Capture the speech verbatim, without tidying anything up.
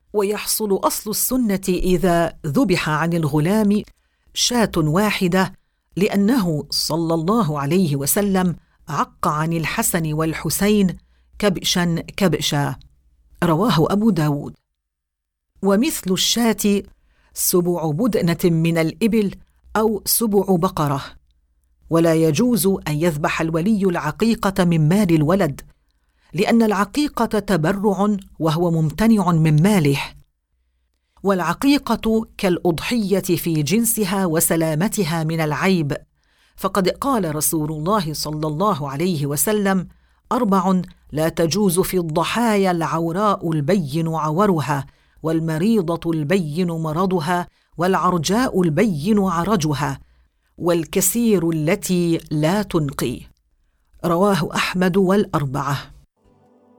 ويحصل أصل السنة إذا ذبح عن الغلام شاة واحدة، لأنه صلى الله عليه وسلم عق عن الحسن والحسين كبشا كبشا، رواه أبو داود. ومثل الشاة سبع بدنة من الإبل أو سبع بقرة. ولا يجوز أن يذبح الولي العقيقة من مال الولد، لأن العقيقة تبرع وهو ممتنع من ماله، والعقيقة كالأضحية في جنسها وسلامتها من العيب، فقد قال رسول الله صلى الله عليه وسلم: أربع لا تجوز في الضحايا: العوراء البين عورها، والمريضة البين مرضها، والعرجاء البين عرجها، والكسير التي لا تنقي، رواه أحمد والأربعة.